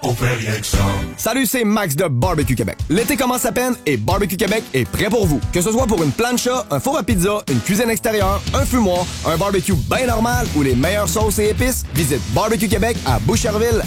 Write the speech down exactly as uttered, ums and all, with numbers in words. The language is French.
on fait rien que ça. Salut, c'est Max de Barbecue Québec. L'été commence à peine et Barbecue Québec est prêt pour vous. Que ce soit pour une plancha, un four à pizza, une cuisine extérieure, un fumoir, un barbecue bien normal ou les meilleures sauces et épices, visite Barbecue Québec à Boucherville,